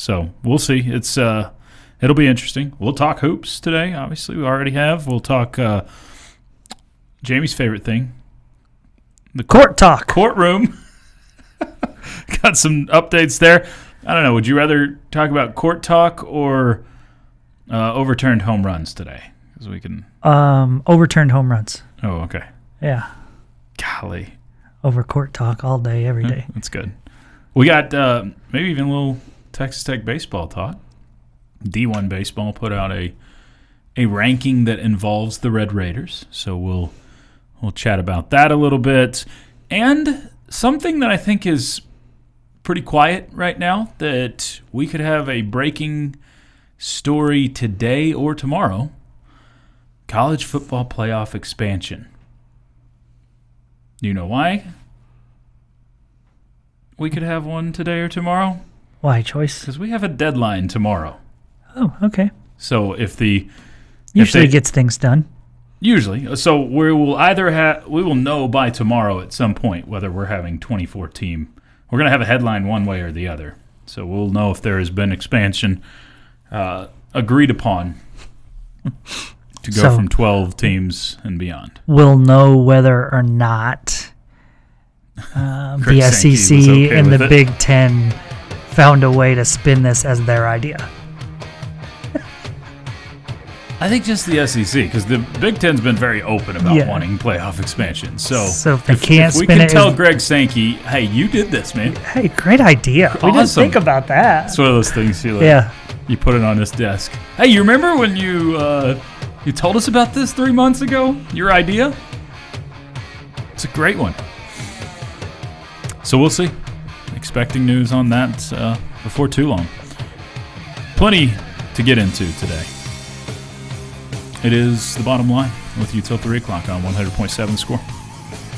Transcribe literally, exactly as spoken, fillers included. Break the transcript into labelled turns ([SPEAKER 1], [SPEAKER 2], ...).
[SPEAKER 1] So we'll see. It's uh, it'll be interesting. We'll talk hoops today. Obviously, we already have. We'll talk uh, Jamie's favorite thing, the
[SPEAKER 2] Court talk.
[SPEAKER 1] Courtroom. Got some updates there. I don't know. Would you rather talk about court talk or uh, overturned home runs today? Because we can.
[SPEAKER 2] Um, overturned home runs.
[SPEAKER 1] Oh, okay.
[SPEAKER 2] Yeah.
[SPEAKER 1] Golly.
[SPEAKER 2] Over court talk all day, every day.
[SPEAKER 1] Yeah, that's good. We got uh, maybe even a little Texas Tech baseball talk. D one Baseball put out a a ranking that involves the Red Raiders, so we'll we'll chat about that a little bit. And something that I think is pretty quiet right now that we could have a breaking story today or tomorrow. College football playoff expansion. Do you know why we could have one today or tomorrow?
[SPEAKER 2] Why, Choice?
[SPEAKER 1] Because we have a deadline tomorrow.
[SPEAKER 2] Oh, okay.
[SPEAKER 1] So if the
[SPEAKER 2] Usually
[SPEAKER 1] if they,
[SPEAKER 2] gets things done.
[SPEAKER 1] Usually. So we will either have we will know by tomorrow at some point whether we're having twenty-four team. We're going to have a headline one way or the other. So we'll know if there has been expansion uh, agreed upon to go
[SPEAKER 2] So-
[SPEAKER 1] from twelve teams and beyond.
[SPEAKER 2] We'll know whether or not um,
[SPEAKER 1] Greg
[SPEAKER 2] the S E
[SPEAKER 1] Sankey was
[SPEAKER 2] C
[SPEAKER 1] okay
[SPEAKER 2] and
[SPEAKER 1] with
[SPEAKER 2] the
[SPEAKER 1] it.
[SPEAKER 2] Big Ten found a way to spin this as their idea.
[SPEAKER 1] I think just the S E C, because the Big Ten's been very open about
[SPEAKER 2] Yeah.
[SPEAKER 1] wanting playoff expansion. So,
[SPEAKER 2] So if they can't
[SPEAKER 1] if we
[SPEAKER 2] spin
[SPEAKER 1] can
[SPEAKER 2] it
[SPEAKER 1] tell
[SPEAKER 2] as-
[SPEAKER 1] Greg Sankey, hey, you did this, man.
[SPEAKER 2] Hey, great idea. We didn't
[SPEAKER 1] Awesome.
[SPEAKER 2] think about that.
[SPEAKER 1] It's one of those things you like,
[SPEAKER 2] Yeah.
[SPEAKER 1] you put it on his desk. Hey, you remember when you uh, you told us about this three months ago? Your idea? It's a great one. So we'll see. Expecting news on that uh, before too long. Plenty to get into today. It is The Bottom Line with you till three o'clock on one hundred point seven Score.